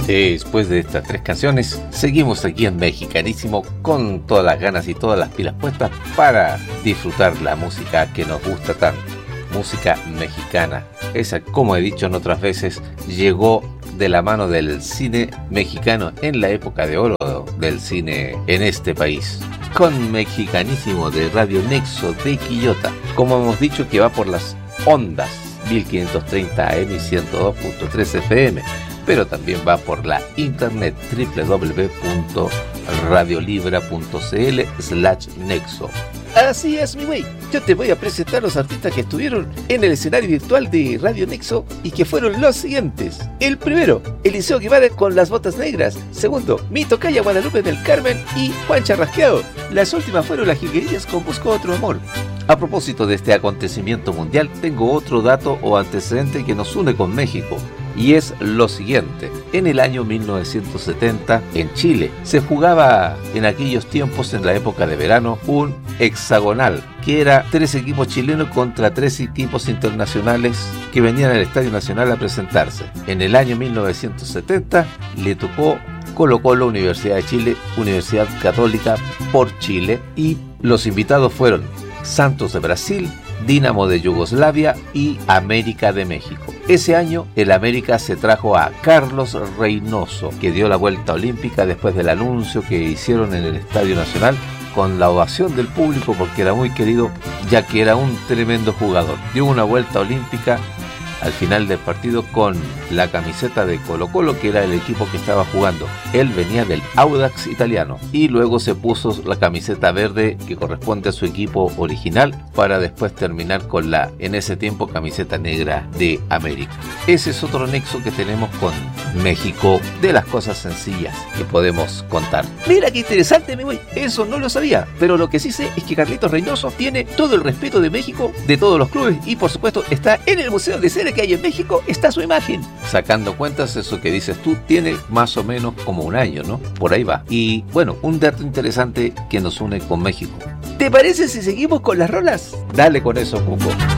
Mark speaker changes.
Speaker 1: Después de estas 3 canciones, seguimos aquí en Mexicanísimo con todas las ganas y todas las pilas puestas para disfrutar la música que nos gusta tanto. Música mexicana. Esa, como he dicho en otras veces, llegó de la mano del cine mexicano en la época de oro del cine en este país. Con Mexicanísimo de Radio Nexo de Quillota, como hemos dicho, que va por las ondas 1530 AM y 102.3 FM, pero también va por la internet www.radiolibra.cl/nexo. Así es, mi güey. Yo te voy a presentar los artistas que estuvieron en el escenario virtual de Radio Nexo y que fueron los siguientes. El primero, Eliseo Guevara con Las Botas Negras. Segundo, mi tocaya Guadalupe del Carmen y Juan Charrasqueado. Las últimas fueron Las Jilguerillas con Buscó Otro Amor. A propósito de este acontecimiento mundial, tengo otro dato o antecedente que nos une con México. Y es lo siguiente: en el año 1970, en Chile, se jugaba en aquellos tiempos, en la época de verano, un hexagonal, que era 3 equipos chilenos contra 3 equipos internacionales que venían al Estadio Nacional a presentarse. En el año 1970 le tocó Colo-Colo, Universidad de Chile, Universidad Católica por Chile, y los invitados fueron Santos de Brasil, Dinamo de Yugoslavia y América de México. Ese año el América se trajo a Carlos Reynoso, que dio la vuelta olímpica después del anuncio que hicieron en el Estadio Nacional, con la ovación del público porque era muy querido, ya que era un tremendo jugador. Dio una vuelta olímpica al final del partido con la camiseta de Colo-Colo, que era el equipo que estaba jugando. Él venía del Audax italiano y luego se puso la camiseta verde que corresponde a su equipo original, para después terminar con la, en ese tiempo, camiseta negra de América. Ese es otro nexo que tenemos con México, de las cosas sencillas que podemos contar. Mira qué interesante, mi güey, eso no lo sabía, pero lo que sí sé es que Carlitos Reynoso tiene todo el respeto de México, de todos los clubes, y por supuesto está en el Museo de Cera que hay en México, está su imagen. Sacando cuentas, eso que dices tú tiene más o menos como un año, ¿no? Por ahí va. Y bueno, un dato interesante que nos une con México. ¿Te parece si seguimos con las rolas? Dale con eso, Cuco.